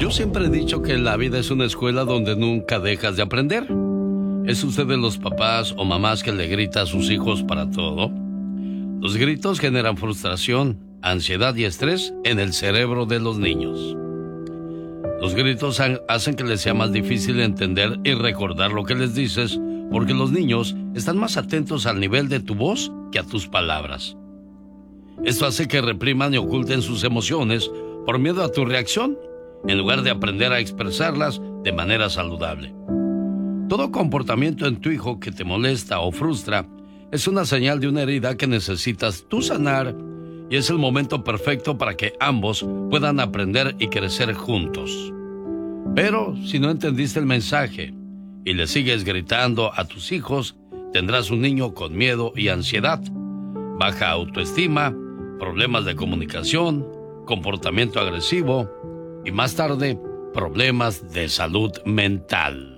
Yo siempre he dicho que la vida es una escuela donde nunca dejas de aprender. ¿Es usted de los papás o mamás que le grita a sus hijos para todo? Los gritos generan frustración, ansiedad y estrés en el cerebro de los niños. Los gritos hacen que les sea más difícil entender y recordar lo que les dices, porque los niños están más atentos al nivel de tu voz que a tus palabras. Esto hace que repriman y oculten sus emociones por miedo a tu reacción, en lugar de aprender a expresarlas de manera saludable. Todo comportamiento en tu hijo que te molesta o frustra es una señal de una herida que necesitas tú sanar, y es el momento perfecto para que ambos puedan aprender y crecer juntos. Pero si no entendiste el mensaje y le sigues gritando a tus hijos, tendrás un niño con miedo y ansiedad, baja autoestima, problemas de comunicación, comportamiento agresivo y más tarde, problemas de salud mental.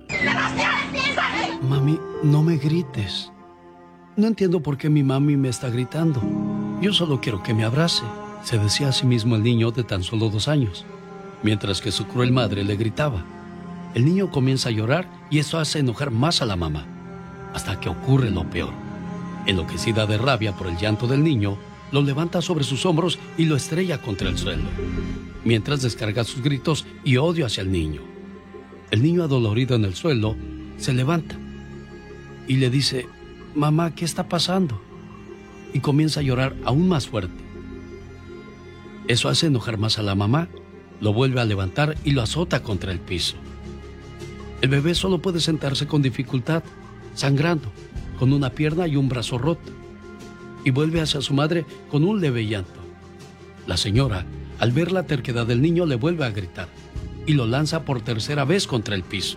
Mami, no me grites. No entiendo por qué mi mami me está gritando. Yo solo quiero que me abrace, se decía a sí mismo el niño de tan solo 2 años, mientras que su cruel madre le gritaba. El niño comienza a llorar y esto hace enojar más a la mamá, hasta que ocurre lo peor. Enloquecida de rabia por el llanto del niño, lo levanta sobre sus hombros y lo estrella contra el suelo, mientras descarga sus gritos y odio hacia el niño. El niño, adolorido en el suelo, se levanta y le dice: «Mamá, ¿qué está pasando?», y comienza a llorar aún más fuerte. Eso hace enojar más a la mamá, lo vuelve a levantar y lo azota contra el piso. El bebé solo puede sentarse con dificultad, sangrando, con una pierna y un brazo roto, y vuelve hacia su madre con un leve llanto. La señora, al ver la terquedad del niño, le vuelve a gritar y lo lanza por tercera vez contra el piso.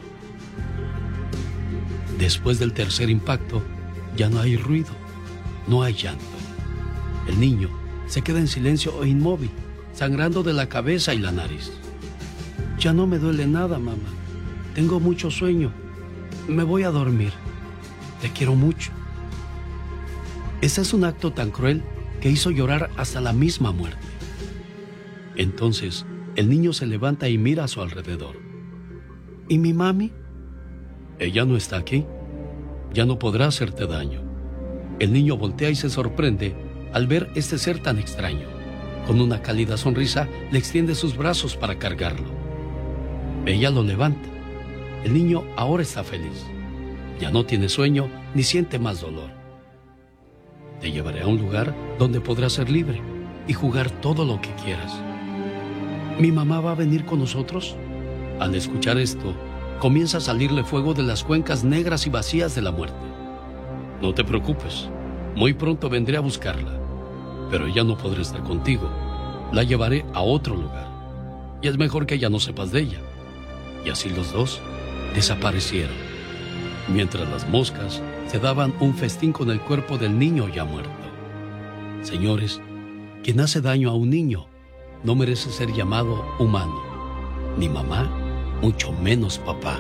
Después del tercer impacto, ya no hay ruido, no hay llanto. El niño se queda en silencio e inmóvil, sangrando de la cabeza y la nariz. «Ya no me duele nada, mamá. Tengo mucho sueño. Me voy a dormir. Te quiero mucho». Este es un acto tan cruel que hizo llorar hasta la misma muerte. Entonces, el niño se levanta y mira a su alrededor. ¿Y mi mami? Ella no está aquí. Ya no podrá hacerte daño. El niño voltea y se sorprende al ver este ser tan extraño. Con una cálida sonrisa, le extiende sus brazos para cargarlo. Ella lo levanta. El niño ahora está feliz. Ya no tiene sueño ni siente más dolor. Te llevaré a un lugar donde podrás ser libre y jugar todo lo que quieras. ¿Mi mamá va a venir con nosotros? Al escuchar esto, comienza a salirle fuego de las cuencas negras y vacías de la muerte. No te preocupes, muy pronto vendré a buscarla, pero ella no podrá estar contigo. La llevaré a otro lugar, y es mejor que ya no sepas de ella. Y así los dos desaparecieron, mientras las moscas se daban un festín con el cuerpo del niño ya muerto. Señores, quien hace daño a un niño no merece ser llamado humano, ni mamá, mucho menos papá.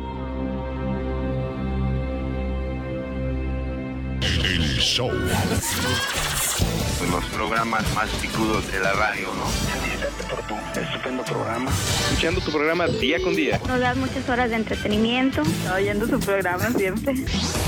El show. Los programas más picudos de la radio, ¿no? Por tu estupendo programa. Escuchando tu programa día con día. Nos das muchas horas de entretenimiento. Oyendo su programa siempre.